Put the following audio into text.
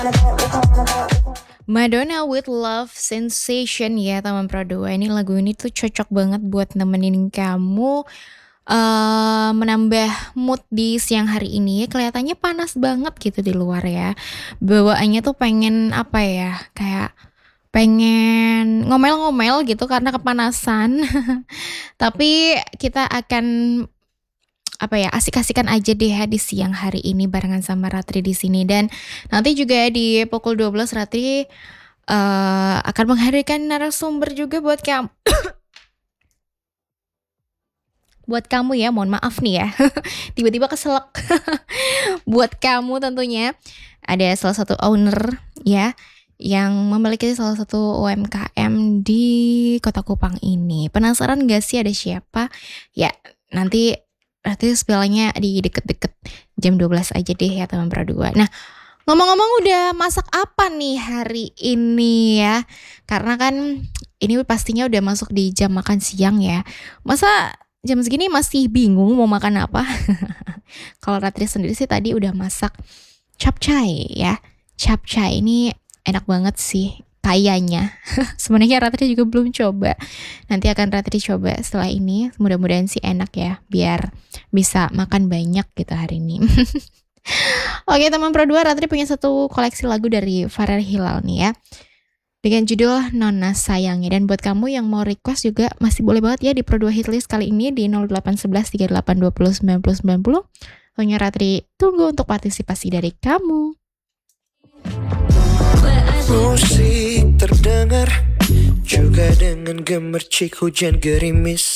Madonna with Love Sensation ya teman Pro 2. Ini lagu ini tuh cocok banget buat nemenin kamu, menambah mood di siang hari ini. Kelihatannya panas banget gitu di luar ya. Bawaannya tuh pengen apa ya, kayak pengen ngomel-ngomel gitu karena kepanasan. Tapi kita akan apa ya, asik-asikan aja deh ya di siang hari ini barengan sama Ratri di sini dan nanti juga di pukul 12 Ratri akan menghadirkan narasumber juga buat buat kamu ya, mohon maaf nih ya, tiba-tiba keselak. Buat kamu tentunya, ada salah satu owner ya, yang memiliki salah satu UMKM di Kota Kupang ini. Penasaran gak sih ada siapa? Ya, nanti spill-nya di deket-deket jam 12 aja deh ya teman Pro 2. Nah, ngomong-ngomong udah masak apa nih hari ini ya? Karena kan ini pastinya udah masuk di jam makan siang ya. Masa jam segini masih bingung mau makan apa? Kalau Ratri sendiri sih tadi udah masak capcay ya. Capcay ini enak banget sih kayaknya. Sebenarnya Ratri juga belum coba. Nanti akan Ratri coba setelah ini. Mudah-mudahan sih enak ya, biar bisa makan banyak gitu hari ini. Oke teman Pro 2, Ratri punya satu koleksi lagu dari Farel Hilal nih ya, dengan judul Nona Sayangnya. Dan buat kamu yang mau request juga masih boleh banget ya di Pro 2 Hitlist kali ini di 0811 3820 9090. Pokoknya Ratri tunggu untuk partisipasi dari kamu. Musik terdengar juga dengan gemercik hujan gerimis.